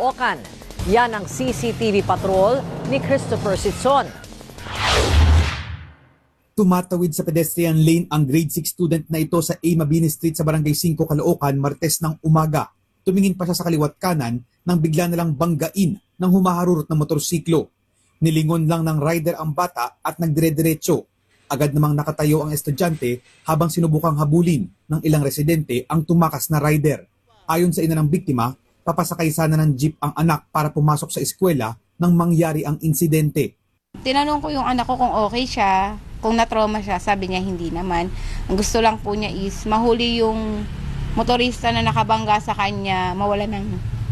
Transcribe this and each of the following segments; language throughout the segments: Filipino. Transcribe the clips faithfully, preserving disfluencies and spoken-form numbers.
Caloocan. Yan ang C C T V patrol ni Christopher Sitson. Tumatawid sa pedestrian lane ang grade six student na ito sa A. Mabini Street sa Barangay five, Caloocan, Martes ng umaga. Tumingin pa siya sa kaliwat kanan nang bigla nalang banggain ng humaharurot na motorsiklo. Nilingon lang ng rider ang bata at nagdire-diretso. Agad namang nakatayo ang estudyante habang sinubukang habulin ng ilang residente ang tumakas na rider. Ayon sa ina ng biktima, papasakay sana ng jeep ang anak para pumasok sa eskwela nang mangyari ang insidente. Tinanong ko yung anak ko kung okay siya, kung na-trauma siya, sabi niya hindi naman. Ang gusto lang po niya is mahuli yung motorista na nakabangga sa kanya, mawala ng,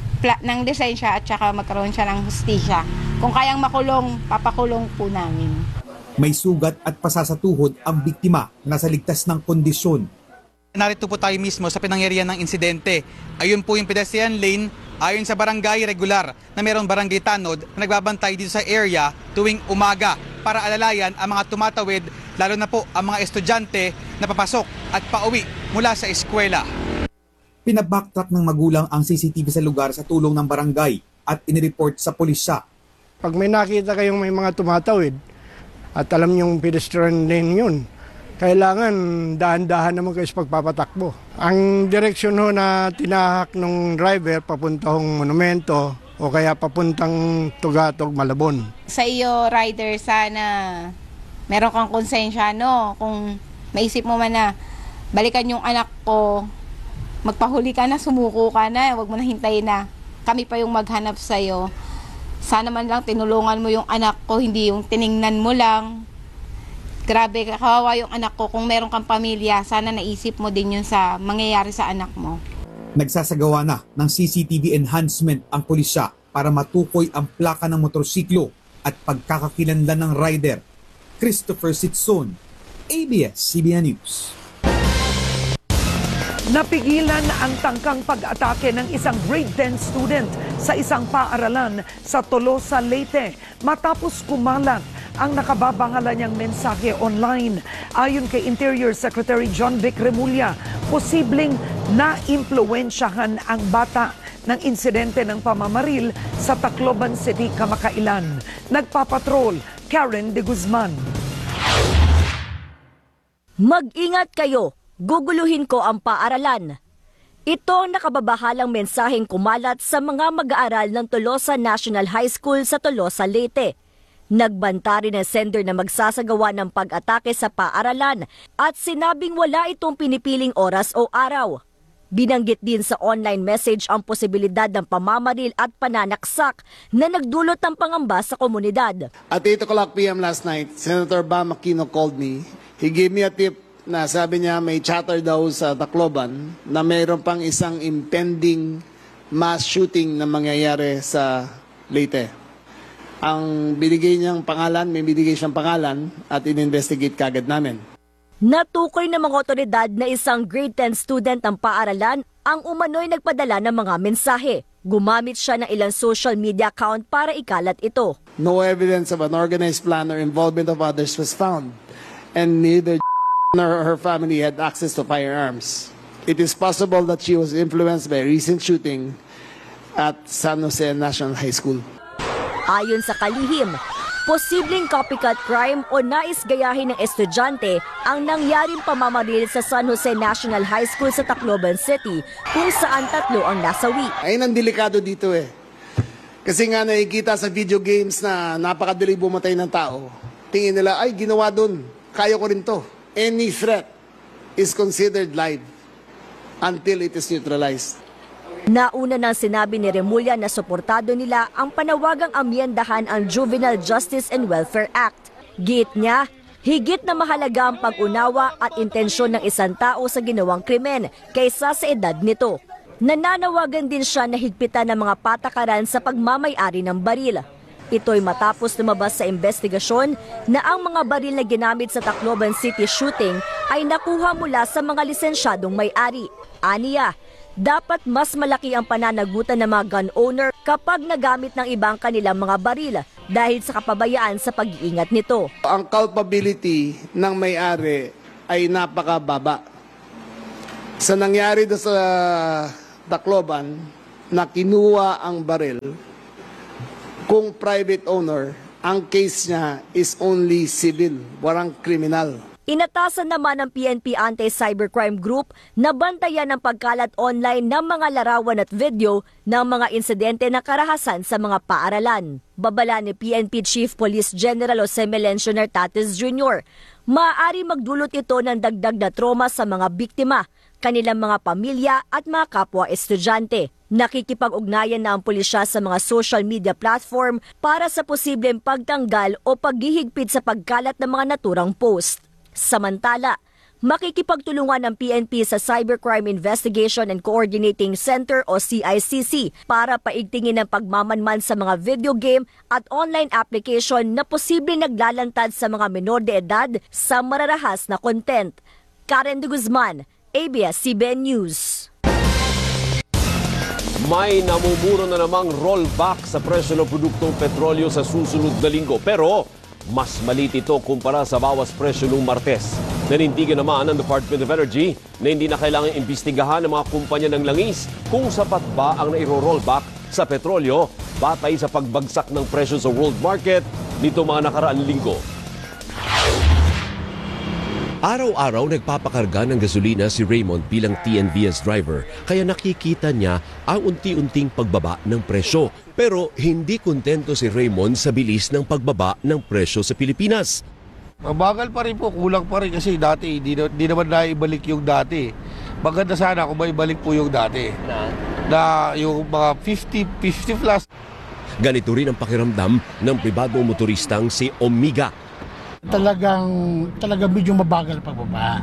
ng lisensya at saka magkaroon siya ng hustisya. Kung kayang makulong, papakulong po namin. May sugat at pasasatuhod ang biktima na nasa ligtas ng kondisyon. Narito po tayo mismo sa pinangyarihan ng insidente. Ayun po yung pedestrian lane ayon sa barangay regular na mayroong barangay tanod na nagbabantay dito sa area tuwing umaga para alalayan ang mga tumatawid, lalo na po ang mga estudyante na papasok at pauwi mula sa eskwela. Pinabacktrack ng magulang ang C C T V sa lugar sa tulong ng barangay at inireport sa pulisya. Pag may nakita kayong may mga tumatawid at alam yung pedestrian lane yun, kailangan dahan-dahan naman kayo sa pagpapatakbo. Ang direksyon ho na tinahak ng driver papuntang monumento o kaya papuntang Tugatog, Malabon. Sa iyo, rider, sana meron kang konsensya, no? Kung maisip mo man na balikan yung anak ko, magpahuli ka na, sumuko ka na, huwag mo na hintayin na kami pa yung maghanap sa'yo. Sana man lang tinulungan mo yung anak ko, hindi yung tiningnan mo lang. Grabe, kawawa yung anak ko. Kung meron kang pamilya, sana naisip mo din yun sa mangyayari sa anak mo. Nagsasagawa na ng C C T V enhancement ang pulisya para matukoy ang plaka ng motorsiklo at pagkakakilanlan ng rider. Christopher Sitson, A B S C B N News. Napigilan ang tangkang pag-atake ng isang grade ten student sa isang paaralan sa Tolosa, Leyte matapos kumalat ang nakababangalan niyang mensahe online. Ayon kay Interior Secretary John Vic Remulla, posibleng na-impluwensyahan ang bata ng insidente ng pamamaril sa Tacloban City kamakailan. Nagpapatrol, Karen de Guzman. Mag-ingat kayo! Guguluhin ko ang paaralan. Ito ang nakababahalang mensaheng kumalat sa mga mag-aaral ng Tolosa National High School sa Tolosa, Leyte. Nagbanta rin ang sender na magsasagawa ng pag-atake sa paaralan at sinabing wala itong pinipiling oras o araw. Binanggit din sa online message ang posibilidad ng pamamaril at pananaksak na nagdulot ng pangamba sa komunidad. At eight o'clock p m last night, Senator Bam Aquino called me. He gave me a tip na sabi niya may chatter daw sa Tacloban na mayroon pang isang impending mass shooting na mangyayari sa Leyte. Ang binigay niyang pangalan, may binigay siyang pangalan at in-investigate kagad namin. Natukoy ng mga otoridad na isang grade ten student ng paaralan ang umano'y nagpadala ng mga mensahe. Gumamit siya ng ilang social media account para ikalat ito. No evidence of an organized plan or involvement of others was found, and neither nor her family had access to firearms. It is possible that she was influenced by a recent shooting at San Jose National High School. Ayon sa kalihim, posibleng copycat crime o nais gayahin ng estudyante ang nangyaring pamamaril sa San Jose National High School sa Tacloban City kung saan tatlo ang nasawi. Ayun ang delikado dito eh. Kasi nga nakikita sa video games na napakadali bumatay ng tao. Tingin nila, ay ginawa dun, kaya ko rin to. Any threat is considered live until it is neutralized. Nauna nang sinabi ni Remulla na suportado nila ang panawagang amyendahan ang Juvenile Justice and Welfare Act. Giit niya, higit na mahalaga ang pag-unawa at intensyon ng isang tao sa ginawang krimen kaysa sa edad nito. Nananawagan din siya na higpitan ng mga patakaran sa pagmamay-ari ng baril. Ito'y matapos lumabas sa investigasyon na ang mga baril na ginamit sa Tacloban City shooting ay nakuha mula sa mga lisensyadong may-ari. Aniya, dapat mas malaki ang pananagutan ng mga gun owner kapag nagamit ng ibang kanilang mga baril dahil sa kapabayaan sa pag-iingat nito. Ang culpability ng may-ari ay napakababa. Sa nangyari doon sa Tacloban, na kinuha ang baril kung private owner, ang case niya is only civil, walang kriminal. Inatasan naman ng P N P Anti-Cybercrime Group na bantayan ang pagkalat online ng mga larawan at video ng mga insidente na karahasan sa mga paaralan. Babala ni P N P Chief Police General Jose Melencio Nartates Junior, maaari magdulot ito ng dagdag na trauma sa mga biktima, kanilang mga pamilya at mga kapwa estudyante. Nakikipag-ugnayan na ang pulisya sa mga social media platform para sa posibleng pagtanggal o paghihigpit sa pagkalat ng mga naturang post. Samantala, makikipagtulungan ng P N P sa Cybercrime Investigation and Coordinating Center o C I C C para paigtingin ang pagmamanman sa mga video game at online application na posibleng naglalantad sa mga menor de edad sa mararahas na content. Karen de Guzman, A B S C B N News. May namumuro na namang rollback sa presyo ng produktong petrolyo sa susunod na linggo. Pero mas malit ito kumpara sa bawas presyo noong Martes. Nanindigan naman ng Department of Energy na hindi na kailangan imbestigahan ng mga kumpanya ng langis kung sapat ba ang nairo-rollback sa petrolyo batay sa pagbagsak ng presyo sa world market nito mga nakaraang linggo. Araw-araw nagpapakarga ng gasolina si Raymond bilang T N V S driver kaya nakikita niya ang unti-unting pagbaba ng presyo. Pero hindi kontento si Raymond sa bilis ng pagbaba ng presyo sa Pilipinas. Mabagal pa rin po, kulang pa rin kasi dati di, di naman naibalik yung dati. Maganda sana kung maibalik po yung dati. Na, na yung mga fifty, fifty plus. Ganito rin ang pakiramdam ng pribadong motoristang si Omega. Talagang, talagang medyo mabagal pagbaba.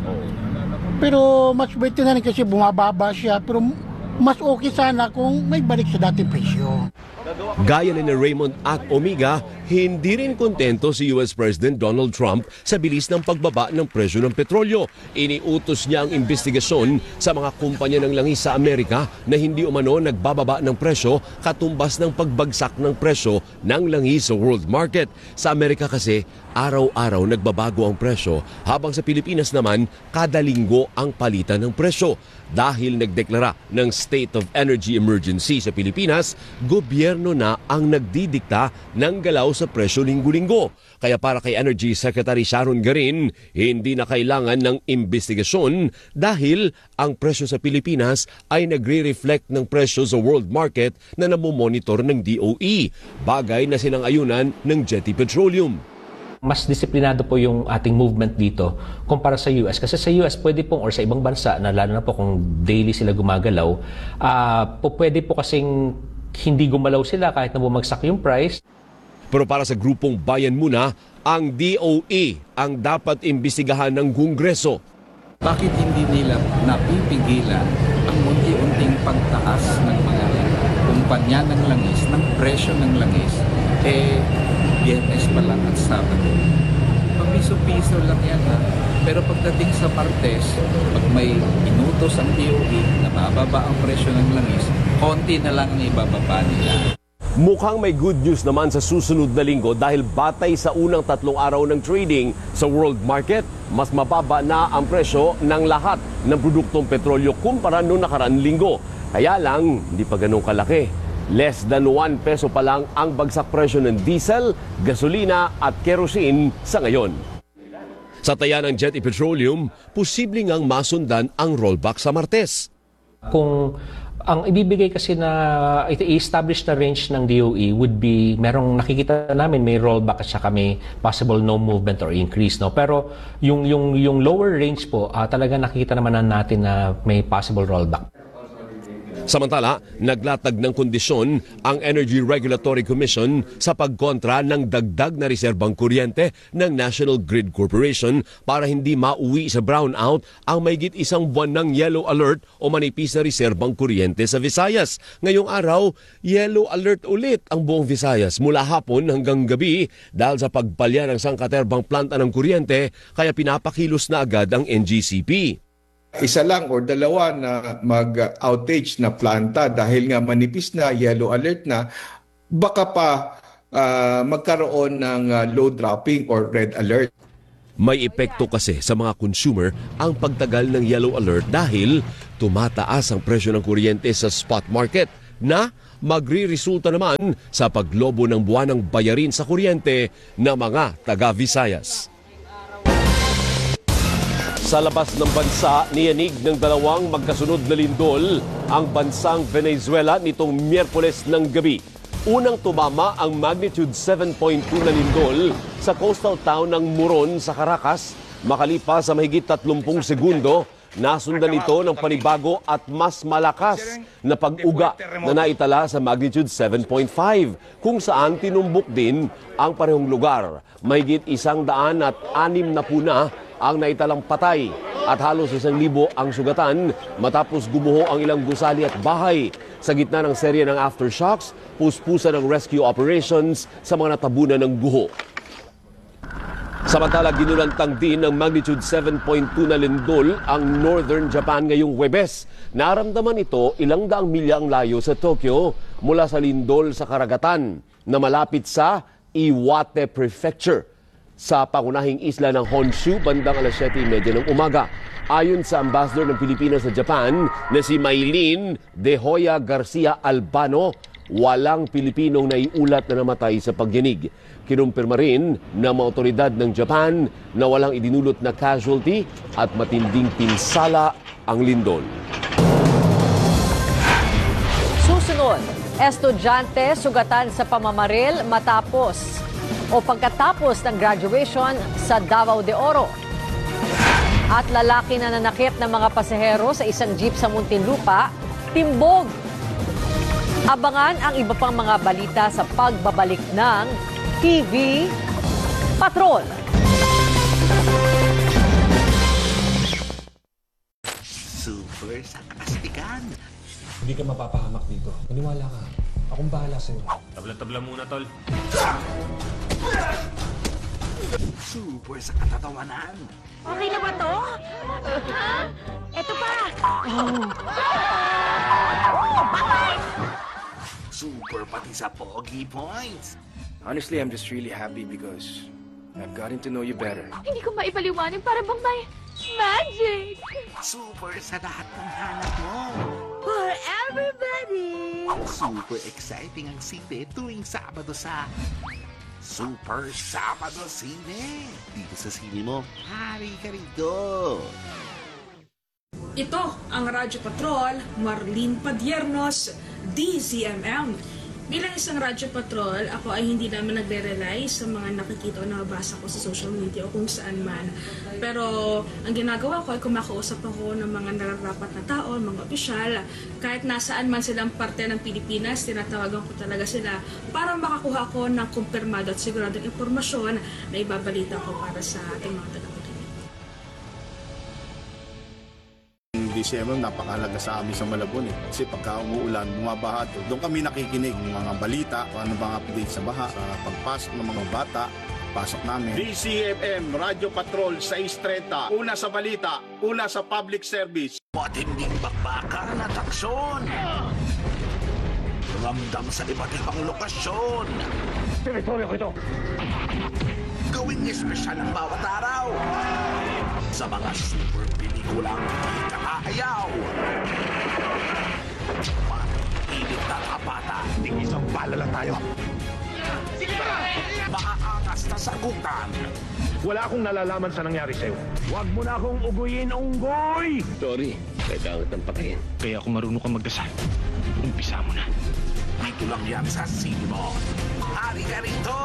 Pero mas better na rin kasi bumababa siya. Pero mas okay sana kung may balik sa dating presyo. Gaya ni Raymond at Omega, hindi rin kontento si U S President Donald Trump sa bilis ng pagbaba ng presyo ng petrolyo. Iniutos niya ang investigasyon sa mga kumpanya ng langis sa Amerika na hindi umano nagbababa ng presyo katumbas ng pagbagsak ng presyo ng langis sa world market. Sa Amerika kasi, araw-araw nagbabago ang presyo habang sa Pilipinas naman, kada linggo ang palitan ng presyo. Dahil nagdeklara ng State of Energy Emergency sa Pilipinas, gobyerno na ang nagdidikta ng galaw sa presyo linggo-linggo. Kaya para kay Energy Secretary Sharon Garin, hindi na kailangan ng investigasyon dahil ang presyo sa Pilipinas ay nagre-reflect ng presyo sa world market na namomonitor ng D O E, bagay na sinang-ayunan ng Jetty Petroleum. Mas disiplinado po yung ating movement dito kumpara sa U S. Kasi sa U S pwede pong, or sa ibang bansa, na lalo na po kung daily sila gumagalaw, uh, po pwede po kasing hindi gumalaw sila kahit na bumagsak yung price. Pero para sa grupong Bayan Muna, ang D O E ang dapat imbestigahan ng Kongreso. Bakit hindi nila napipigilan ang unti-unting pagtaas ng mga kumpanya ng langis, ng presyo ng langis, eh, Biyernes pa lang at Sabado. Papiso-piso lang yan ha. Pero pagdating sa Martes, pag may inutos ang D O E na bababa ang presyo ng langis, konti na lang ang ibababa nila. Mukhang may good news naman sa susunod na linggo dahil batay sa unang tatlong araw ng trading sa world market, mas mababa na ang presyo ng lahat ng produktong petrolyo kumpara noong nakaraang linggo. Kaya lang, hindi pa ganun kalaki. Less than one peso pa lang ang bagsak presyo ng diesel, gasolina at kerosene sa ngayon. Sa taya ng Jetty Petroleum, posible ngang masundan ang rollback sa Martes. Kung ang ibibigay kasi na i-establish na range ng D O E would be, merong nakikita namin may rollback at saka may possible no movement or increase. No? Pero yung, yung, yung lower range po, uh, talaga nakikita naman natin na may possible rollback. Samantala, naglatag ng kondisyon ang Energy Regulatory Commission sa pagkontra ng dagdag na reserbang kuryente ng National Grid Corporation para hindi mauwi sa brownout ang mahigit isang buwan ng yellow alert o manipis na reserbang kuryente sa Visayas. Ngayong araw, yellow alert ulit ang buong Visayas mula hapon hanggang gabi dahil sa pagpalya ng sangkaterbang planta ng kuryente kaya pinapakilos na agad ang N G C P. Isa lang or dalawa na mag-outage na planta dahil nga manipis na, yellow alert na, baka pa uh, magkaroon ng uh, low dropping or red alert. May epekto kasi sa mga consumer ang pagtagal ng yellow alert dahil tumataas ang presyo ng kuryente sa spot market. na magre-resulta naman sa paglobo ng buwanang bayarin sa kuryente ng mga taga-Visayas. Sa labas ng bansa, niyanig ng dalawang magkasunod na lindol ang bansang Venezuela nitong Miyerkules ng gabi. Unang tumama ang magnitude seven point two na lindol sa coastal town ng Moron sa Caracas. Makalipas sa mahigit tatlumpung segundo, nasundan ito ng panibago at mas malakas na pag-uga na naitala sa magnitude seven point five, kung saan tinumbok din ang parehong lugar. Mahigit isang daan at anim na puna ang naitalang patay at halos isang libo ang sugatan matapos gumuho ang ilang gusali at bahay. Sa gitna ng serye ng aftershocks, puspusan ng rescue operations sa mga natabunan ng guho. Samantala, ginulantang din ng magnitude seven point two na lindol ang northern Japan ngayong Huwebes. Naramdaman ito ilang daang milya ang layo sa Tokyo mula sa lindol sa karagatan na malapit sa Iwate Prefecture sa pangunahing isla ng Honshu bandang alas siyete trenta ng umaga. Ayon sa ambassador ng Pilipinas sa Japan na si Maylene De Hoya Garcia Albano, walang Pilipinong naiulat na namatay sa pagyanig. Kinumpirma rin ng mga otoridad ng Japan na walang idinulot na casualty at matinding pinsala ang lindol. Susunod, estudyante sugatan sa pamamaril matapos o pagkatapos ng graduation sa Davao de Oro. At lalaki na nanakit ng mga pasahero sa isang jeep sa Muntinlupa, timbog. Abangan ang iba pang mga balita sa pagbabalik ng T V Patrol. Super sa kastigan. Hindi ka mapapahamak dito. Maniwala ka. Akong bahala sa'yo. Tabla-tabla muna, tol. Super sa katatawanan. Okay na ba to? Uh, Eto pa! Oh. Super pati sa pogi points. Honestly, I'm just really happy because I've gotten to know you better. Hindi ko maipaliwanag para bang may magic! Super sa lahat ng hanap mo. For everybody! Super exciting ang sine tuwing Sabado sa Super Sabado Sine. Dito sa sine mo, hari ka rito. Ito ang Radyo Patrol, Marlene Padiernos, D Z M M. Bilang isang Radyo Patrol, ako ay hindi naman nagre-rely sa mga nakikita o nabasa ko sa social media o kung saan man. Pero ang ginagawa ko ay kumakausap ako ng mga nararapat na tao, mga opisyal. Kahit nasaan man silang parte ng Pilipinas, tinatawagan ko talaga sila para makakuha ko ng kumpirmado at siguradong impormasyon na ibabalita ko para sa ating mga taga-patrol. D C M M napakahalaga sa amin sa Malabon eh. Kasi pagka umuulan, bumabaha ito. Doon kami nakikinig ng mga balita, kung ano bang update sa baha, sa pagpasok ng mga bata, pasok namin. D C M M, Radyo Patrol, six thirty, una sa balita, una sa public service. Matinding bakbakan at aksyon. Ramdam sa iba't ibang lokasyon. Teritoryo ko ito. Gawing espesyal ang bawat araw. Sa mga super pelikulang hindi kakaayaw. Matilit na kapata. Ting isang bala lang tayo. Maaangas na sagutan. Wala akong nalalaman sa nangyari sa'yo. Huwag mo na akong uguyin, unggoy! Sorry, kailangan kitang patayin. Kaya kung marunong ka magdasal, umpisa mo na. Dito lang yan sa sine mo. Hari ka rito!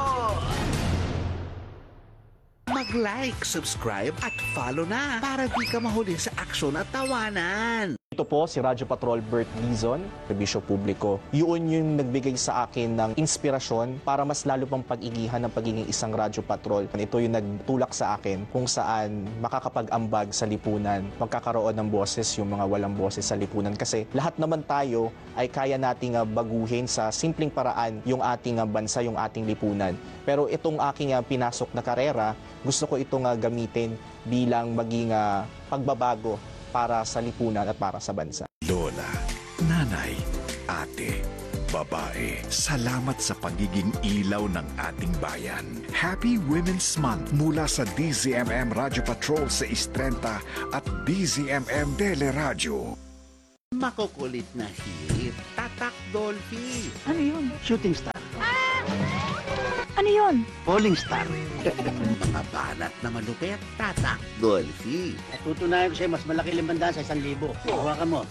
Mag-like, subscribe at follow na para di ka mahuli sa aksyon at tawanan. Ito po si Radyo Patrol Bert Dizon, Serbisyo Publiko. Yun yung nagbigay sa akin ng inspirasyon para mas lalo pang pag-igihan ng pagiging isang Radyo Patrol. Ito yung nagtulak sa akin kung saan makakapag-ambag sa lipunan, magkakaroon ng boses yung mga walang boses sa lipunan. Kasi lahat naman tayo ay kaya nating baguhin sa simpleng paraan yung ating bansa, yung ating lipunan. Pero itong aking pinasok na karera, gusto ko itong gamitin bilang maging pagbabago para sa lipunan at para sa bansa. Lola, nanay, ate, babae, salamat sa pagiging ilaw ng ating bayan. Happy Women's Month mula sa D Z M M Radyo Patrol sa Istrenta at D Z M M Teleradyo. Makukulit na hit. Tata Tatak Dolphy. Ano yun? Shooting star. Ano yun? Falling star. Mga banat na malupit, Tatak Dolphy. At tutunayan ko sa'yo, mas malaki limandaan sa isang libo. Hawakan mo.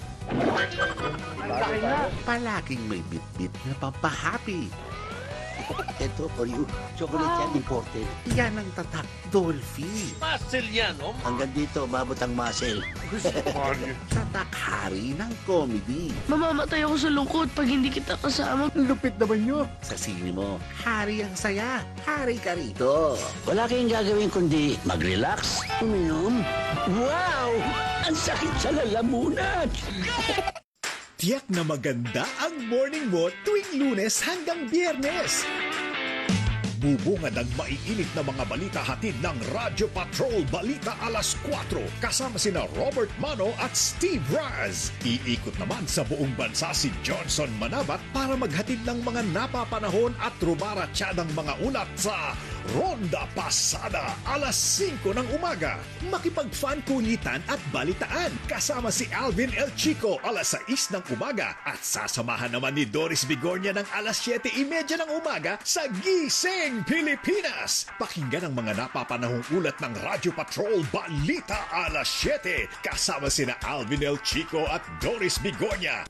Palaging may bit-bit na pampahappy. Ito for you. Chocolate yan, imported. Yan ang Tatak Dolphy. Muscle yan, oh. Hanggang dito, umabot ang muscle. Tatak hari ng comedy. Mamamatay ako sa lungkot pag hindi kita kasama. Lupit naman nyo. Sa sine mo, hari ang saya. Hari ka rito. Wala kayong gagawin kundi mag-relax, uminom. Wow! Ang sakit sa lalamunan! Tiyak na maganda ang morning mo tuwing Lunes hanggang Biyernes. Bubungad ang maiinit na mga balita hatid ng Radyo Patrol Balita alas kwatro kasama sina Robert Mano at Steve Raz. Iikot naman sa buong bansa si Johnson Manabat para maghatid ng mga napapanahon at rumaratsyadang mga ulat sa Ronda Pasada alas singko ng umaga. Makipag-fan kulitan at balitaan kasama si Alvin El Chico alas sais ng umaga at sasamahan naman ni Doris Bigornia ng alas siyete trenta ng umaga sa Gising Pilipinas. Pakinggan ang mga napapanahong ulat ng Radyo Patrol Balita alas siyete kasama sina Alvin El Chico at Doris Bigornia.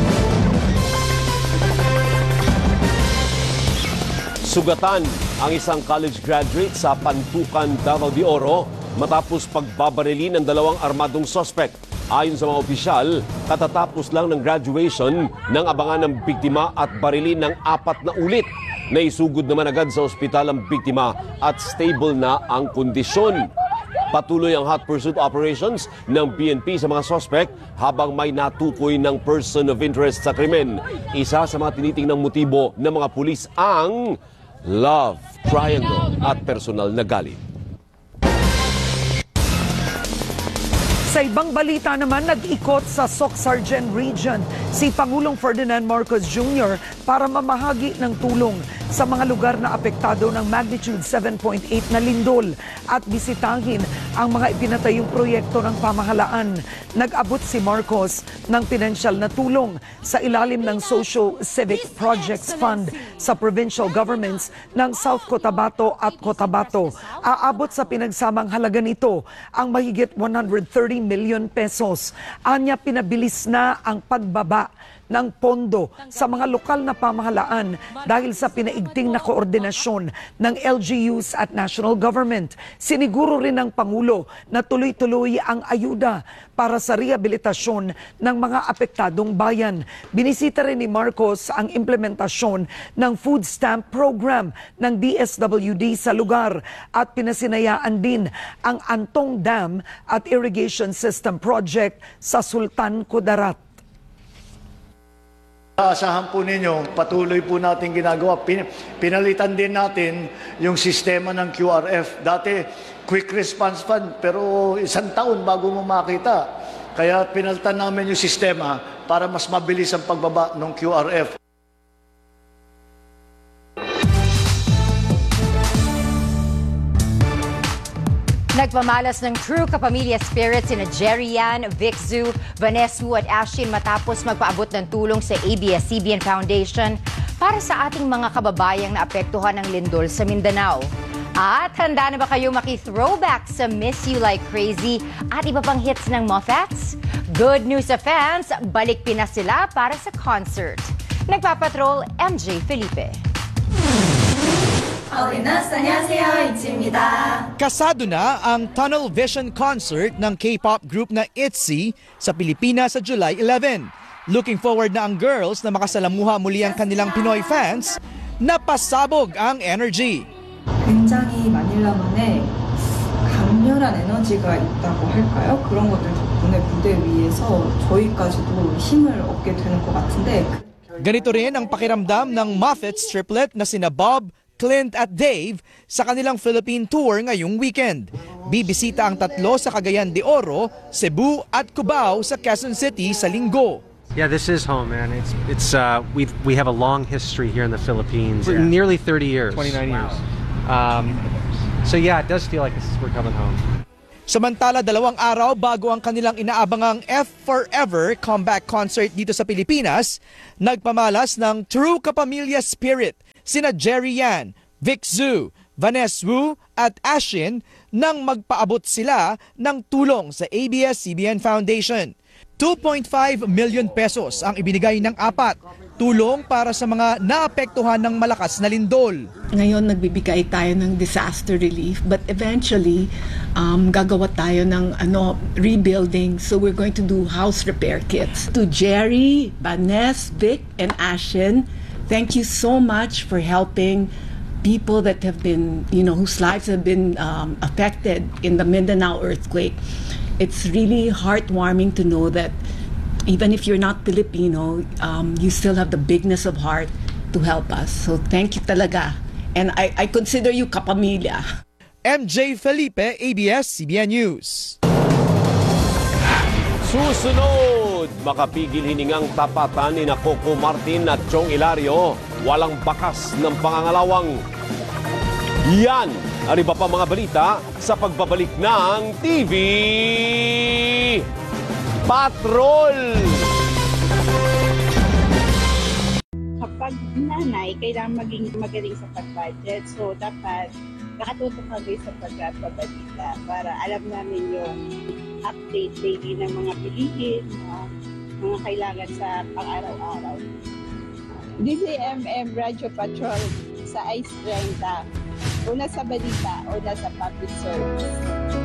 Sugatan ang isang college graduate sa Pantukan, Davao de Oro matapos pagbabarilin ng dalawang armadong suspect. Ayon sa mga opisyal, katatapos lang ng graduation nang abangan ng biktima at barilin ng apat na ulit. Naisugod naman agad sa ospital ang biktima at stable na ang kondisyon. Patuloy ang hot pursuit operations ng P N P sa mga suspect habang may natukoy ng person of interest sa krimen. Isa sa mga tinitingnang motibo ng mga pulis ang love triangle at personal na galit. Sa ibang balita naman, nag-ikot sa Soc-Sargen Region si Pangulong Ferdinand Marcos Junior para mamahagi ng tulong sa mga lugar na apektado ng magnitude seven point eight na lindol at bisitahin ang mga ipinatayong proyekto ng pamahalaan. Nag-abot si Marcos ng pinansyal na tulong sa ilalim ng Socio-Civic Projects Fund sa provincial governments ng South Cotabato at Cotabato. Aabot sa pinagsamang halaga nito ang mahigit one hundred thirty million pesos. Anya pinabilis na ang pagbaba ng pondo sa mga lokal na pamahalaan dahil sa pinaigting na koordinasyon ng L G Us at national government. Siniguro rin ng Pangulo na tuloy-tuloy ang ayuda para sa rehabilitasyon ng mga apektadong bayan. Binisita rin ni Marcos ang implementasyon ng food stamp program ng D S W D sa lugar at pinasinayaan din ang Antong Dam at Irrigation System Project sa Sultan Kudarat. Asahan po ninyo, patuloy po natin ginagawa. Pin, pinalitan din natin yung sistema ng Q R F. Dati, quick response fund, pero isang taon bago mo makita. Kaya pinalitan namin yung sistema para mas mabilis ang pagbaba ng Q R F. Nagpamalas ng true kapamilya spirit sina Jerry Yan, Vic Zu, Vanessa at Ashton matapos magpaabot ng tulong sa A B S C B N Foundation para sa ating mga kababayang naapektuhan ng lindol sa Mindanao. At handa na ba kayo maki-throwback sa Miss You Like Crazy at iba pang hits ng Moffats? Good news sa fans, balik Pinas sila para sa concert. Nagpapatrol, M J Felipe. Kasado na ang Tunnel Vision Concert ng K-pop group na ITZY sa Pilipinas sa July eleven. Looking forward na ang girls na makasalamuha muli ang kanilang Pinoy fans. Napasabog ang energy. 굉장히 마닐라만에 강렬한 에너지가 있다고 할까요? 그런 것들 덕분에 무대 위에서 저희까지도 힘을 얻게 되는 것 같은데. Ganito rin ang pakiramdam ng Moffats triplet na sina Bob, Clint at Dave sa kanilang Philippine tour ngayong weekend. Bibisita ang tatlo sa Cagayan de Oro, Cebu at Cubao sa Quezon City sa Linggo. Yeah, this is home, man. It's it's uh we we have a long history here in the Philippines, Yeah. nearly thirty years. twenty-nine Wow. years. Um, so yeah, it does feel like this is, we're coming home. Samantala, dalawang araw bago ang kanilang inaabangang F Forever comeback concert dito sa Pilipinas, nagpamalas ng true kapamilya spirit sina Jerry Yan, Vic Zhu, Vanessa Wu at Ashin nang magpaabot sila ng tulong sa A B S C B N Foundation. two point five million pesos ang ibinigay ng apat, tulong para sa mga naapektuhan ng malakas na lindol. Ngayon nagbibigay tayo ng disaster relief, but eventually um, gagawa tayo ng ano, rebuilding. So we're going to do house repair kits. To Jerry, Vanessa, Vic, and Ashin, thank you so much for helping people that have been, you know, whose lives have been um, affected in the Mindanao earthquake. It's really heartwarming to know that even if you're not Filipino, um, you still have the bigness of heart to help us. So thank you talaga. And I, I consider you kapamilya. M J Felipe, A B S C B N News. Susunod, makapigil hiningang tapatan ni Coco Martin at Chong Ilario. Walang bakas ng pangangalawang. Yan ang iba pa mga balita sa pagbabalik ng T V Patrol. Kapag nanay, kailangan maging magaling sa pag-budget. So, dapat nakatutok kami sa pagbabalita para alam namin yung update daily ng mga bilihin, uh, mga kailangan sa pang-araw-araw. D Z M M Radio Patrol sa I C E thirty. Una sa balita, una sa public service.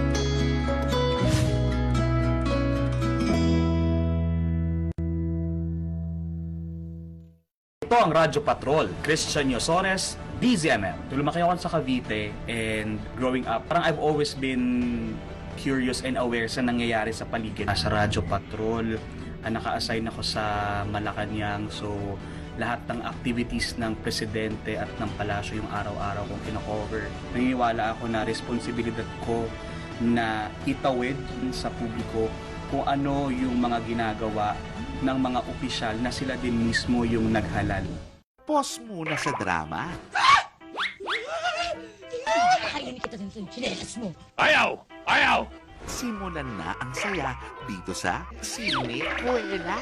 Ito ang Radyo Patrol, Christian Yosores, D Z M M. Lumaki ako sa Cavite and growing up, parang I've always been curious and aware sa nangyayari sa paligid. Sa Radyo Patrol, naka-assign ako sa Malacanang, so lahat ng activities ng presidente at ng palasyo yung araw-araw kong kino-cover. Naniniwala ako na responsibilidad ko na itawid sa publiko kung ano yung mga ginagawa ng mga opisyal na sila din mismo yung naghalal. Pause muna sa drama. Kakainin kita ng chinelas mo. Ayaw! Ayaw! Simulan na ang saya dito sa Sine Kuwela.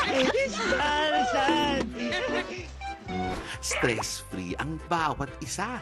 Stress-free ang bawat isa.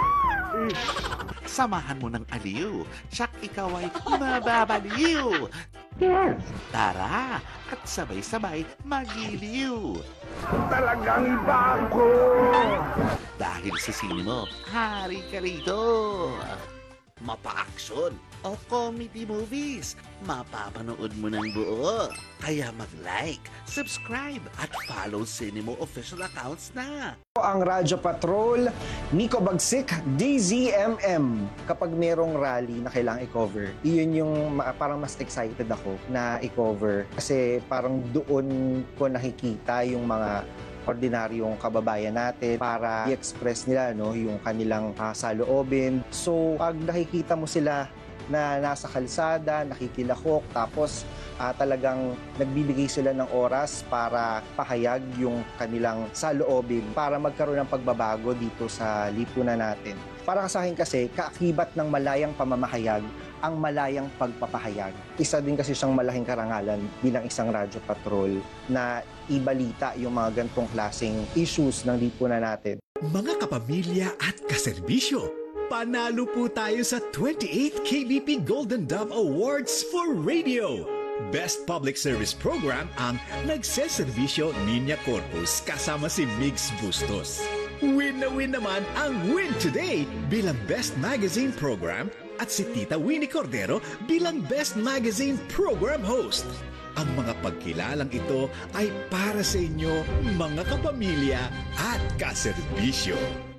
Samahan mo ng aliw. Tsak ikaw ay mababaliw. Tara at sabay-sabay magiliw. Talagang iba ako. Dahil sa sine mo, hari ka rito. Mapa-action o comedy movies, mapapanood mo ng buo. Kaya mag-like, subscribe at follow Cinemo official accounts na. Ang Radyo Patrol, Nico Bagsik, D Z M M. Kapag merong rally na kailangang i-cover, iyon yung parang mas excited ako na i-cover. Kasi parang doon ko nakikita yung mga ordinaryong kababayan natin para i-express nila no, yung kanilang uh, saloobin. So, pag nakikita mo sila na nasa kalsada, nakikilahok, tapos uh, talagang nagbibigay sila ng oras para pahayag yung kanilang saloobin para magkaroon ng pagbabago dito sa lipunan natin. Para sa akin kasi, kaakibat ng malayang pamamahayag ang malayang pagpapahayag. Isa din kasi siyang malaking karangalan bilang isang Radyo Patrol na ibalita yung mga gantong klaseng issues ng lipunan natin. Mga kapamilya at kaserbisyo, panalo po tayo sa twenty-eighth K B P Golden Dove Awards for Radio. Best Public Service Program ang Nagseserbisyo Niña Corpus kasama si Migs Bustos. Win na win naman ang Win Today bilang Best Magazine Program at si Tita Winnie Cordero bilang Best Magazine Program Host. Ang mga pagkilalang ito ay para sa inyo, mga kapamilya at kaserbisyo.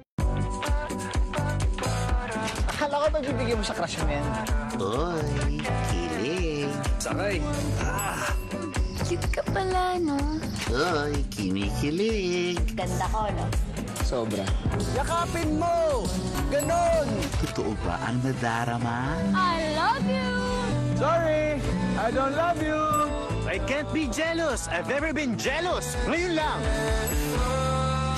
Akala ko magbibigay mo sa crush mo yan. Oy, kilig. Sakay. Ah. Cute ka pala, no? Oy, kinikilig. Ganda ko, no? Sobra. Yakapin mo! Ganon! Totoo ba ang nadarama? I love you! Sorry! I don't love you! I can't be jealous! I've never been jealous! Ngayon lang! Oh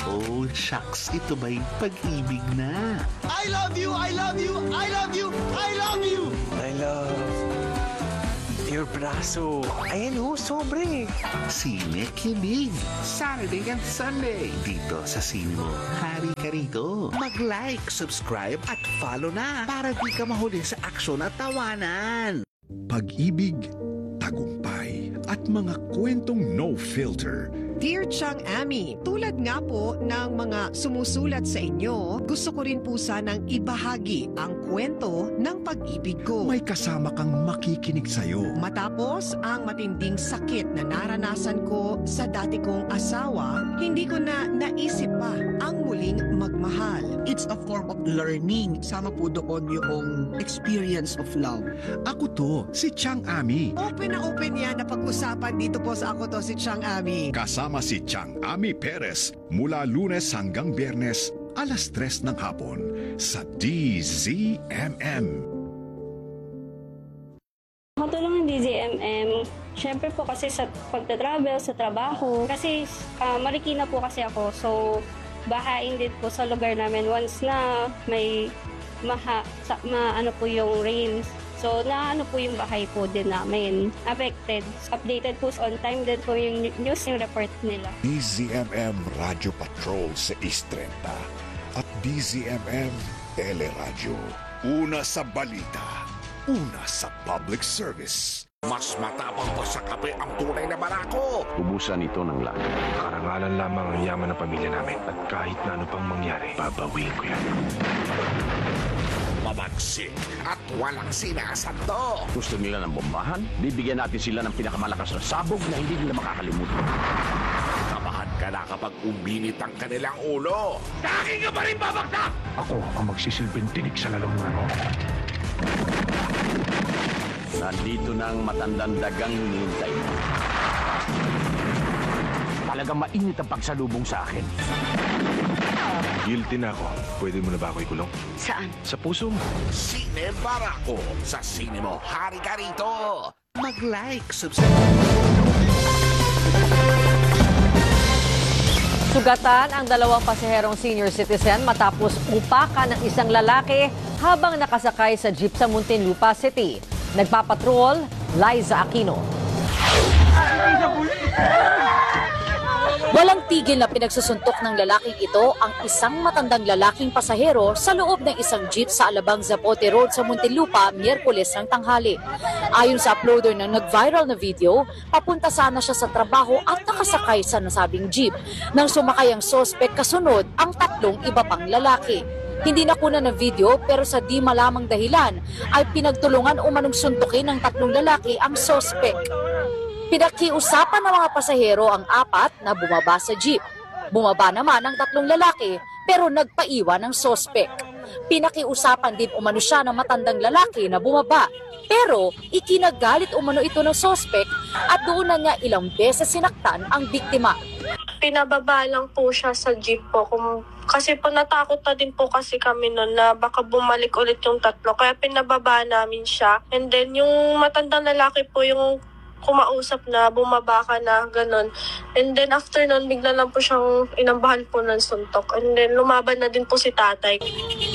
Oh, shucks, ito ba'y pag-ibig na? I love you, I love you, I love you, I love you! I love your braso. Ayan ho, sobre. Sine Kilig. Saturday and Sunday. Dito sa Sine mo. Hari ka rito. Mag-like, subscribe at follow na para di ka mahuli sa aksyon at tawanan. Pag-ibig, tagumpay, at mga kwentong no filter. Dear Chang Ami, tulad nga po ng mga sumusulat sa inyo, gusto ko rin po sanang ibahagi ang kwento ng pag-ibig ko. May kasama kang makikinig sa'yo. Matapos ang matinding sakit na naranasan ko sa dati kong asawa, hindi ko na naisip pa ang muling magmahal. It's a form of learning. Sama po doon yung experience of love. Ako to, si Chang Ami. Open na open yan na pag-usapan dito po sa Ako To Si Chang Ami. Kasama si Chang Ami Perez mula Lunes hanggang Biyernes, alas tres ng hapon sa D Z M M. Makatulong ng D Z M M, syempre po kasi sa pagta-travel, sa trabaho, kasi uh, Marikina po kasi ako, so bahain din po sa lugar namin once na may maha, sa, ma, ano po yung rains. So, na ano po yung bahay po din namin. Affected. Updated po on time din po yung news, yung report nila. D Z M M Radio Patrol sa East thirty at D Z M M Teleradyo. Una sa balita, una sa public service. Mas matapang pa sa kape ang tunay na barako. Ubusan ito ng lahat. Karangalan lamang ang yaman ng pamilya namin at kahit na ano pang mangyari, babawiin ko yan. Mabagsik at walang sinasando. Gusto nila ng bombahan? Bibigyan natin sila ng pinakamalakas na sabog na hindi nila makakalimutan. Kabahan ka na kapag uminit ang kanilang ulo. Sa akin ka pa rin babagsak! Ako ang magsisilbing tinig sa lalamunan mo. Nandito na ang matandang dagang hinihintay mo. Talagang mainit ang pagsalubong sa akin. Guilty na ako. Pwede mo na ba ako ikulong? Saan? Sa puso mo. Sine Barako. Sa sine mo, hari ka rito. Mag-like, subscribe. Sugatan ang dalawang pasaherong senior citizen matapos upakan ng isang lalaki habang nakasakay sa jeep sa Muntinlupa City. Nagpapatrol, Liza Aquino. Walang tigil na pinagsusuntok ng lalaking ito ang isang matandang lalaking pasahero sa loob ng isang jeep sa Alabang Zapote Road sa Muntinlupa, Miyerkules ng tanghali. Ayon sa uploader ng nag-viral na video, papunta sana siya sa trabaho at nakasakay sa nasabing jeep. Nang sumakay ang sospek, kasunod ang tatlong iba pang lalaki. Hindi nakuha ng video pero sa di malamang dahilan ay pinagtulungan umanong suntukin ng tatlong lalaki ang sospek. Pinakiusapan ng mga pasahero ang apat na bumaba sa jeep. Bumaba naman ang tatlong lalaki pero nagpaiwan ng sospek. Pinakiusapan din umano siya ng matandang lalaki na bumaba. Pero ikinagalit umano ito ng sospek at doon na niya ilang beses sinaktan ang biktima. Pinababa lang po siya sa jeep po. Kung, kasi po natakot na din po kasi kami noon na baka bumalik ulit yung tatlo. Kaya pinababa namin siya. And then yung matandang lalaki po yung kumausap na bumaba ka na, ganun. And then after nun, bigla lang po siyang inambahan po ng suntok. And then lumaban na din po si tatay.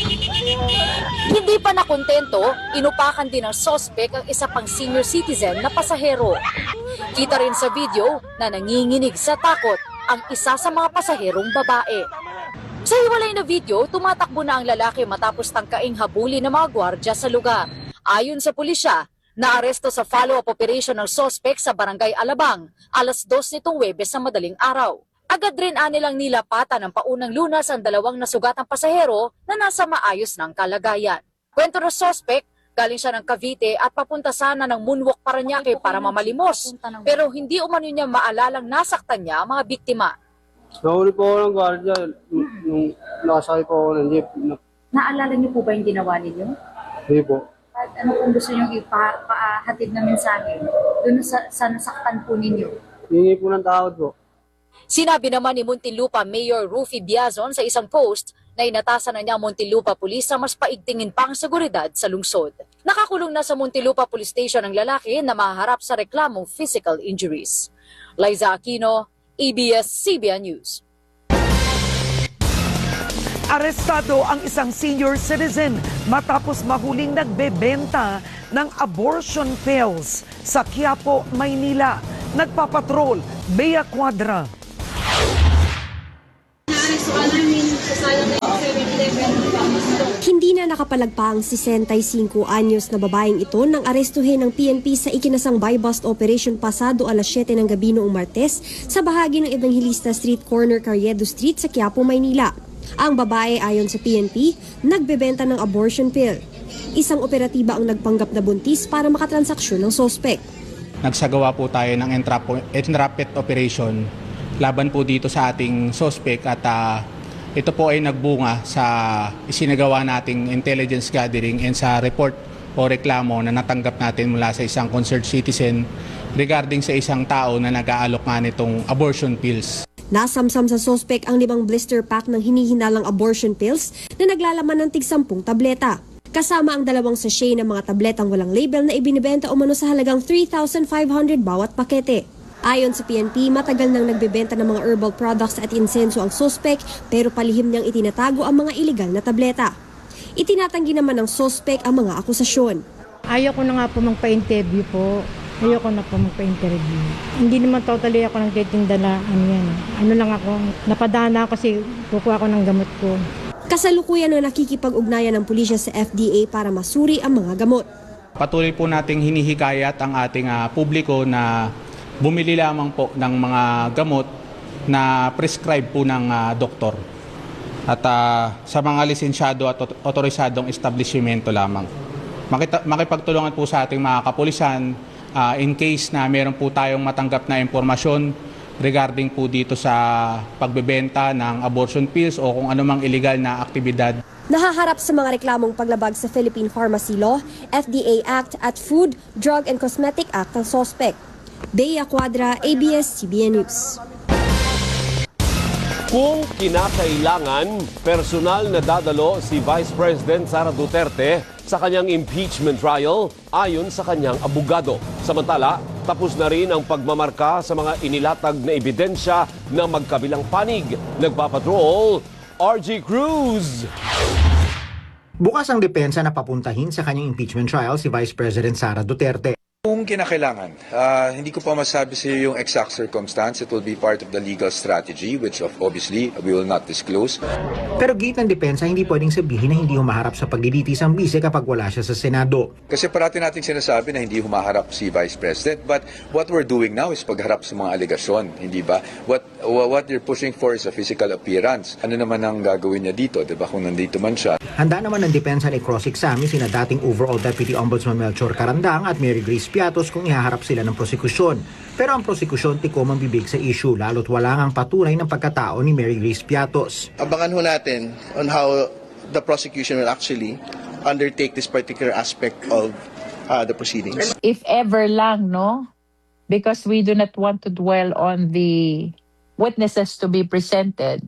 Hindi pa nakontento, inupakan din ng sospek ang isa pang senior citizen na pasahero. Kita rin sa video na nanginginig sa takot ang isa sa mga pasaherong babae. Sa hiwalay na video, tumatakbo na ang lalaki matapos tangkaing habulin ng mga gwardya sa lugar. Ayon sa pulisya, naaresto sa follow-up operation ng sospek sa Barangay Alabang, alas dos nitong Huwebes sa madaling araw. Agad rin anilang nilapatan ng paunang lunas ang dalawang nasugatang pasahero na nasa maayos ng kalagayan. Kwento ng sospek, galing siya ng Cavite at papunta sana ng Moonwalk Parañaque para mamalimos. Pero hindi umano niya maalalang nasaktan niya ang mga biktima. Nahuli po ako ng gwardiya nung nakasakay po ako ng jeep. Naalala niyo po ba yung ginawa ninyo? Hindi po. At ano kung gusto nyo ipahatid na mensahe doon sa, sa nasaktan po ninyo? Hingi po ng tawad po. Sinabi naman ni Muntinlupa Mayor Rufy Biazon sa isang post na inatasan na niya Muntinlupa Police na mas paigtingin pa ang seguridad sa lungsod. Nakakulong na sa Muntinlupa Police Station ang lalaki na maharap sa reklamong physical injuries. Liza Aquino, A B S C B N News. Arestado ang isang senior citizen matapos mahuling nagbebenta ng abortion pills sa Quiapo, Maynila. Nagpapatrol, Bea Quadra. Hindi na nakapalagpa ang sesentaysinko anyos na babaeng ito nang arestuhin ng P N P sa ikinasang buy-bust operation pasado alas siyete ng gabi noong Martes sa bahagi ng Evangelista Street corner Carriedo Street sa Quiapo, Maynila. Ang babae ayon sa P N P, nagbebenta ng abortion pill. Isang operatiba ang nagpanggap na buntis para makatransaksyon ng sospek. Nagsagawa po tayo ng entrapment operation laban po dito sa ating sospek at uh, ito po ay nagbunga sa isinagawa nating intelligence gathering and sa report o reklamo na natanggap natin mula sa isang concerned citizen regarding sa isang tao na nag-aalok nga nitong abortion pills. Nasamsam sa sospek ang limang blister pack ng hinihinalang abortion pills na naglalaman ng tig-sampung tableta. Kasama ang dalawang sachet ng mga tabletang walang label na ibinibenta umano sa halagang three thousand five hundred bawat pakete. Ayon sa P N P, matagal nang nagbebenta ng mga herbal products at insenso ang sospek pero palihim niyang itinatago ang mga iligal na tableta. Itinatanggi naman ng sospek ang mga akusasyon. Ayoko na nga po magpa-interview po. Ayoko na po magpa-interview. Hindi naman totally ako nang titinda na ano yan. Ano lang ako, napadana kasi kukuha ko ng gamot ko. Kasalukuyan na nakikipag-ugnayan ng pulisya sa F D A para masuri ang mga gamot. Patuloy po nating hinihikayat ang ating uh, publiko na bumili lamang po ng mga gamot na prescribe po ng uh, doktor. At uh, sa mga lisensyado at otorisadong establishmento lamang. Makita, makipagtulungan po sa ating mga kapulisan uh, in case na meron po tayong matanggap na impormasyon regarding po dito sa pagbebenta ng abortion pills o kung anumang illegal na aktibidad. Nahaharap sa mga reklamong paglabag sa Philippine Pharmacy Law, F D A Act at Food, Drug and Cosmetic Act ang sospek. Bea Quadra, A B S C B N News. Kung kinakailangan, personal na dadalo si Vice President Sara Duterte sa kanyang impeachment trial ayon sa kanyang abogado. Samantala, tapos na rin ang pagmamarka sa mga inilatag na ebidensya ng magkabilang panig. Nagpapatrol, R G Cruz. Bukas ang depensa na papuntahin sa kanyang impeachment trial si Vice President Sara Duterte. Kung kinakailangan, uh, hindi ko pa masabi sa iyo yung exact circumstance. It will be part of the legal strategy, which of obviously we will not disclose. Pero gate ng depensa, hindi pwedeng sabihin na hindi humaharap sa paglilitis ang bise kapag wala siya sa Senado. Kasi parati nating sinasabi na hindi humaharap si Vice President. But what we're doing now is pagharap sa mga alegasyon, hindi ba? What what you're pushing for is a physical appearance. Ano naman ang gagawin niya dito, di ba, kung nandito man siya? Handa naman ng depensa ni cross-examine sina dating overall Deputy Ombudsman Melchor Carandang at Mary Grace Piatos kung ihaharap sila ng prosekusyon. Pero ang prosekusyon tikom ang bibig sa issue lalo't wala ngang patunay ng pagkatao ni Mary Grace Piatos. Abangan ho natin on how the prosecution will actually undertake this particular aspect of uh, the proceedings. If ever lang, no? Because we do not want to dwell on the witnesses to be presented,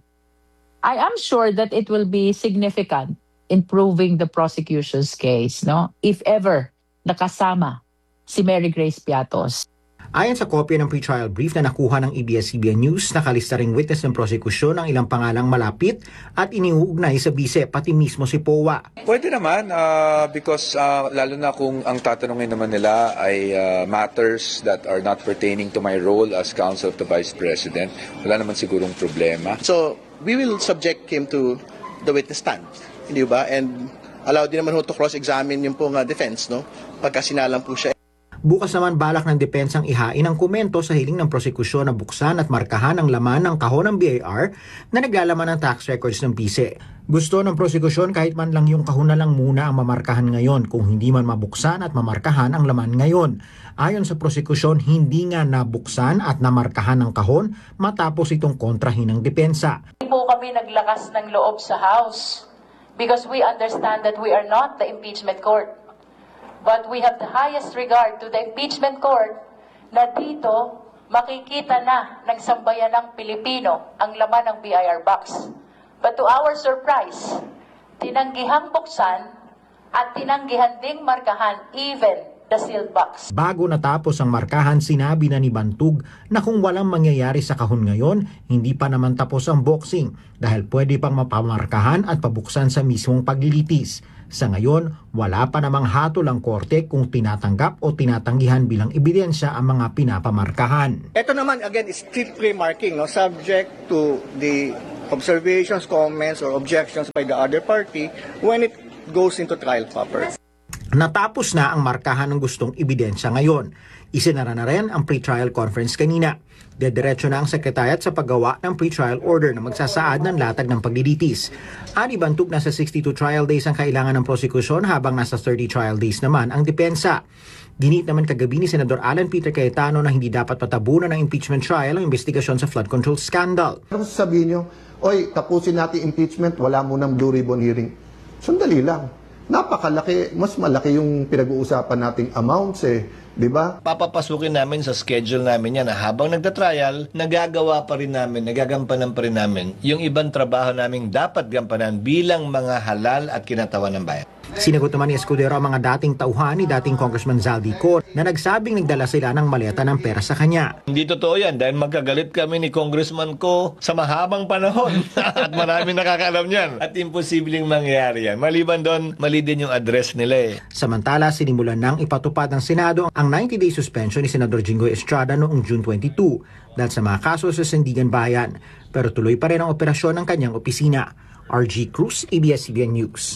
I am sure that it will be significant in proving the prosecution's case, no? If ever nakasama si Mary Grace Piatos. Ayon sa kopya ng pre-trial brief na nakuha ng A B S C B N News, nakalista ring witness ng prosekusyon ang ilang pangalang malapit at iniuugnay sa bise, pati mismo si P O A. Pwede naman, uh, because uh, lalo na kung ang tatanungin naman nila ay uh, matters that are not pertaining to my role as counsel of the Vice President, wala naman sigurong problema. So, we will subject him to the witness stand, hindi ba? And allow din naman ho to cross-examine yung pong uh, defense, no? Pagka sinalang po siya. Bukas naman balak ng depensang ihain ang komento sa hiling ng prosekusyon na buksan at markahan ang laman ng kahon ng B I R na naglalaman ng tax records ng bise. Gusto ng prosekusyon kahit man lang yung kahon na lang muna ang mamarkahan ngayon kung hindi man mabuksan at mamarkahan ang laman ngayon. Ayon sa prosekusyon, hindi nga nabuksan at namarkahan ang kahon matapos itong kontrahin ng depensa. Hindi po kami naglakas ng loob sa House because we understand that we are not the impeachment court. But we have the highest regard to the impeachment court na dito makikita na ng sambayanang Pilipino ang laman ng B I R box. But to our surprise, tinanggihang buksan at tinanggihan ding markahan even the sealed box. Bago natapos ang markahan, sinabi na ni Bantug na kung walang mangyayari sa kahon ngayon, hindi pa naman tapos ang boxing dahil pwede pang mapamarkahan at pabuksan sa mismong paglilitis. Sa ngayon, wala pa namang hatol ang korte kung tinatanggap o tinatanggihan bilang ebidensya ang mga pinapamarkahan. Ito naman again is strip remarking, no, subject to the observations, comments or objections by the other party when it goes into trial proper. Natapos na ang markahan ng gustong ebidensya ngayon. Isinara na rin ang pre-trial conference kanina. Dediretso na ang sekretariat sa paggawa ng pre-trial order na magsasaad ng latag ng paglilitis. Ani Bantug, nasa sixty-two trial days ang kailangan ng prosekusyon habang nasa thirty trial days naman ang depensa. Ginit naman kagabi ni Senador Alan Peter Cayetano na hindi dapat patabunan ng impeachment trial ang investigasyon sa flood control scandal. Ano sasabihin nyo, oy, tapusin natin impeachment, wala munang blue ribbon hearing. Sandali lang. Napakalaki, mas malaki yung pinag-uusapan nating amounts eh. Diba? Papapasukin namin sa schedule namin yan na habang nagda-trial, nagagawa pa rin namin, nagagampanan pa rin namin yung ibang trabaho naming dapat gampanan bilang mga halal at kinatawan ng bayan. Sinagot naman ni Escudero ang mga dating tauhan ni dating Congressman Zaldico na nagsabing nagdala sila ng maleta ng pera sa kanya. Hindi totoo yan dahil magkagalit kami ni Congressman ko sa mahabang panahon at maraming nakakaalam yan at imposibleng mangyari yan. Maliban doon, mali din yung address nila eh. Samantala, sinimulan nang ipatupad ng Senado ang ninety-day suspension ni Senador Jinggoy Estrada noong June twenty-two dahil sa mga kaso sa Sandigan Bayan. Pero tuloy pa rin ang operasyon ng kanyang opisina. R G Cruz, A B S C B N News.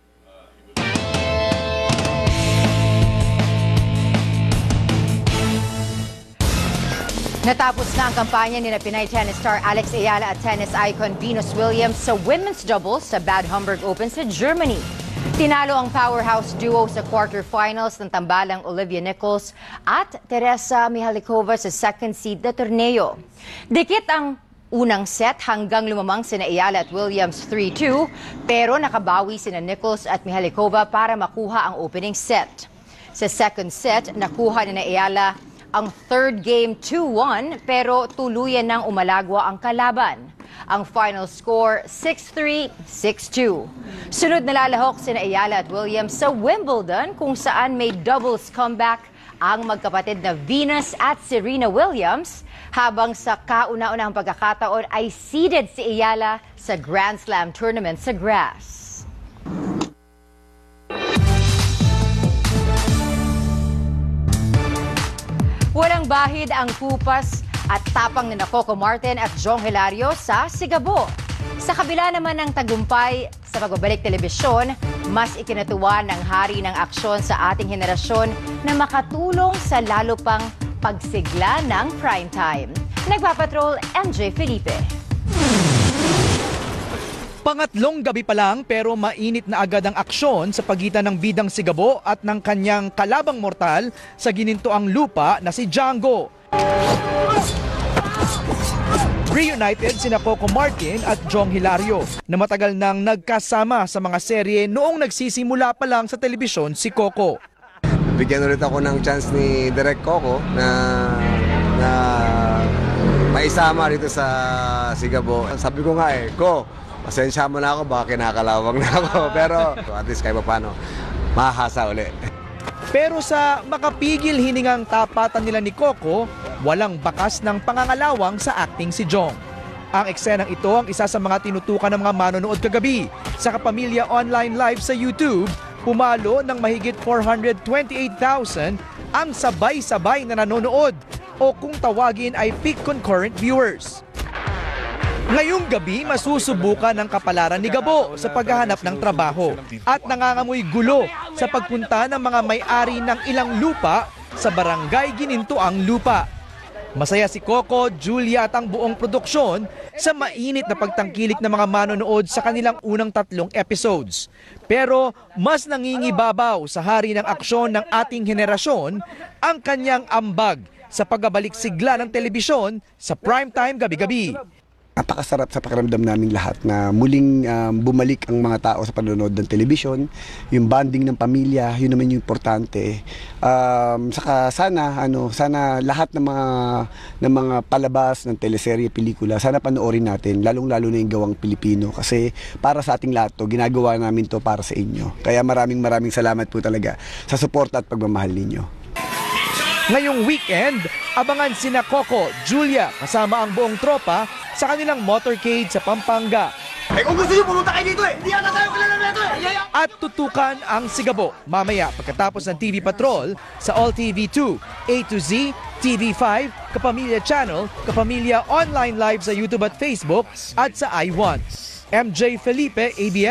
Natapos na ang kampanya ni na Pinay tennis star Alex Ayala at tennis icon Venus Williams sa women's doubles sa Bad Homburg Open sa Germany. Tinalo ang powerhouse duo sa quarterfinals ng tambalang Olivia Nichols at Teresa Mihalikova sa second seed na torneo. Dikit ang unang set hanggang lumamang sina Ayala at Williams three two, pero nakabawi sina Nichols at Mihalikova para makuha ang opening set. Sa second set, nakuha ni na Ayala ang third game two one, pero tuluyan nang umalagwa ang kalaban. Ang final score six three, six two. Sunod na lalahok sina Ayala at Williams sa Wimbledon kung saan may doubles comeback ang magkapatid na Venus at Serena Williams, habang sa kauna-unahang pagkakataon ay seeded si Ayala sa Grand Slam tournament sa grass. Walang bahid ang kupas at tapang ni Coco Martin at Jong Hilario sa Sigabo. Sa kabila naman ng tagumpay sa pagbabalik telebisyon, mas ikinatuwa ng hari ng aksyon sa ating henerasyon na makatulong sa lalo pang pagsigla ng primetime. Nagpapatrol, M J Felipe. Pangatlong gabi pa lang pero mainit na agad ang aksyon sa pagitan ng bidang Sigabo at ng kanyang kalabang mortal sa ginintoang lupa na si Django. Reunited sina Coco Martin at Jong Hilario na matagal nang nagkasama sa mga serye noong nagsisimula pa lang sa telebisyon si Coco. Bigyan ulit ako ng chance ni Direk Coco na, na maisama rito sa Sigabo. Sabi ko nga eh, Ko, pasensya mo na ako, baka kinakalawang na ako. Pero at least kahit pa paano, mahasa uli. Pero sa makapigil hiningang tapatan nila ni Coco, walang bakas ng pangangalawang sa acting si Jong. Ang eksenang ito ang isa sa mga tinutukan ng mga manonood kagabi. Sa Kapamilya Online Live sa YouTube, pumalo ng mahigit four hundred twenty-eight thousand ang sabay-sabay na nanonood o kung tawagin ay peak concurrent viewers. Ngayong gabi, masusubukan ng kapalaran ni Gabo sa paghahanap ng trabaho at nangangamoy gulo sa pagpunta ng mga may-ari ng ilang lupa sa barangay Ginintoang Lupa. Masaya si Coco, Julia at ang buong produksyon sa mainit na pagtangkilik ng mga manonood sa kanilang unang tatlong episodes. Pero mas nangingibabaw sa hari ng aksyon ng ating henerasyon ang kanyang ambag sa pagbabalik sigla ng telebisyon sa primetime gabi-gabi. napakasarap sa pakiramdam naming lahat na muling um, bumalik ang mga tao sa panonood ng telebisyon, yung bonding ng pamilya, yun naman yung importante. Um, saka sana ano, sana lahat ng mga ng mga palabas ng teleserye, pelikula, sana panoorin natin, lalong-lalo na yung gawang Pilipino kasi para sa ating lahat to, ginagawa namin to para sa inyo. Kaya maraming maraming salamat po talaga sa suporta at pagmamahal ninyo. Ngayong weekend, abangan sina Coco, Julia kasama ang buong tropa sa kanilang motorcade sa Pampanga. Eh kung gusto nyo pumunta kayo dito eh, hindi yata tayo kilala nito eh. At tutukan ang Sigabo mamaya pagkatapos ng T V Patrol sa All T V two, A to Z, T V five, Kapamilya Channel, Kapamilya Online Live sa YouTube at Facebook at sa I one. M J Felipe, A B S